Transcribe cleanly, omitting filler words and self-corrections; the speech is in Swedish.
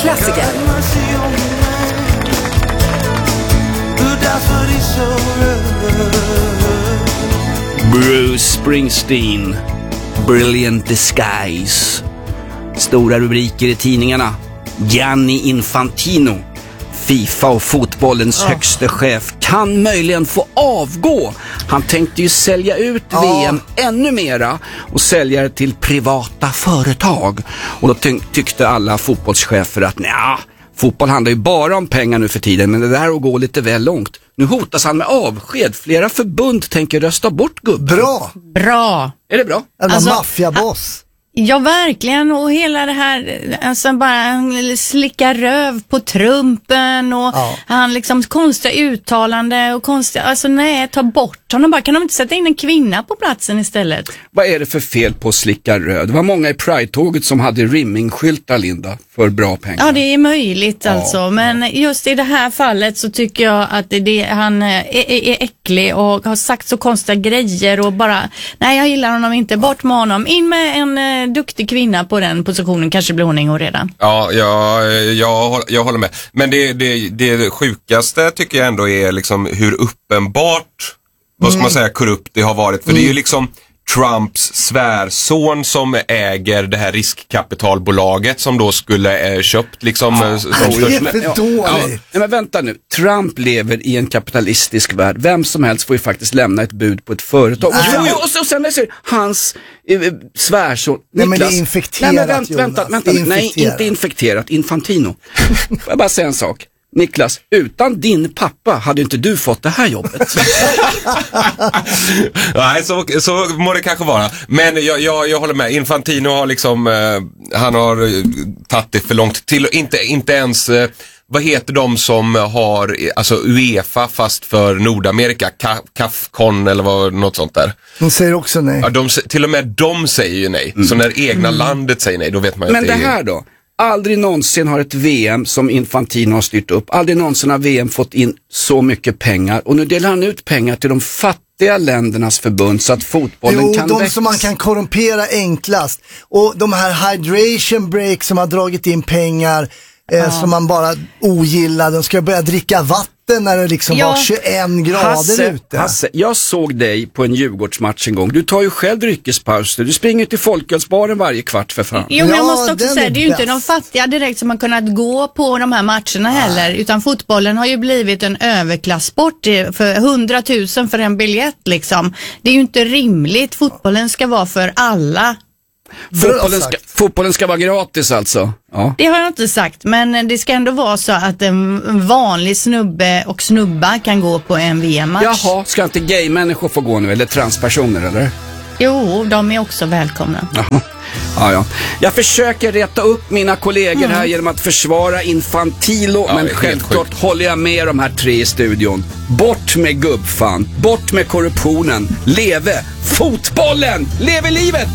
klassiker. Bruce Springsteen, Brilliant Disguise. Stora rubriker i tidningarna. Gianni Infantino, FIFA och fotbollens högste chef, kan möjligen få avgå. Han tänkte ju sälja ut VM ännu mera och sälja det till privata företag. Och då tyckte alla fotbollschefer att fotboll handlar ju bara om pengar nu för tiden, men det där går lite väl långt. Nu hotas han med avsked. Flera förbund tänker rösta bort gubben. Bra. Är det bra? Alltså, maffiaboss. Ja, verkligen. Och hela det här, alltså bara slicka röv på Trumpen och han liksom konstiga uttalande och konstiga, alltså nej, ta bort honom bara. Kan de inte sätta in en kvinna på platsen istället? Vad är det för fel på att slicka röv? Det var många i Pride-tåget som hade rimmingskyltar, Linda, för bra pengar. Ja, det är möjligt alltså. Men just i det här fallet så tycker jag att han är äcklig och har sagt så konstiga grejer och bara, nej, jag gillar honom inte, bort med honom. In med en duktig kvinna på den positionen, kanske blir hon redan. Ja, jag håller med. Men det sjukaste tycker jag ändå är liksom hur uppenbart, vad ska man säga, korrupt det har varit. För det är ju liksom Trumps svärson som äger det här riskkapitalbolaget som då skulle köpt liksom... Det är för dåligt. Men vänta nu, Trump lever i en kapitalistisk värld. Vem som helst får ju faktiskt lämna ett bud på ett företag. Och sen läser hans svärson Niklas. Nej, men det är infekterat, vänta. Nej, inte infekterat, Infantino. Får jag bara säga en sak? Niklas, utan din pappa hade inte du fått det här jobbet. Nej, så må det kanske vara. Men jag håller med. Infantino har liksom, han har tagit det för långt till. Inte ens, vad heter de som har, alltså UEFA fast för Nordamerika, CAFCON eller något sånt där. De säger också nej. Ja, till och med de säger ju nej. Så när egna landet säger nej, då vet man ju. Men det här då? Aldrig någonsin har ett VM som Infantino har styrt upp, aldrig någonsin har VM fått in så mycket pengar. Och nu delar han ut pengar till de fattiga ländernas förbund så att fotbollen kan växa. Som man kan korrumpera enklast. Och de här hydration break som har dragit in pengar som man bara ogillar. De ska börja dricka vatten när det liksom var 21 grader ute. Hasse, jag såg dig på en Djurgårdsmatch en gång. Du tar ju själv dryckespauser. Du springer till folkölsbaren varje kvart för fan. Jo, men jag måste också säga, det är ju inte de fattiga direkt som har kunnat gå på de här matcherna heller. Utan fotbollen har ju blivit en överklasssport för 100 000 för en biljett liksom. Det är ju inte rimligt. Fotbollen ska vara för alla. Fotbollen ska vara gratis alltså. Ja. Det har jag inte sagt, men det ska ändå vara så att en vanlig snubbe och snubba kan gå på en VM-match. Jaha, ska inte gay-människor få gå nu, eller transpersoner, eller? Jo, de är också välkomna. Ja. Jag försöker rätta upp mina kollegor här genom att försvara Infantino, men självklart håller jag med de här tre i studion. Bort med gubbfan, bort med korruptionen, leve fotbollen, leve livet!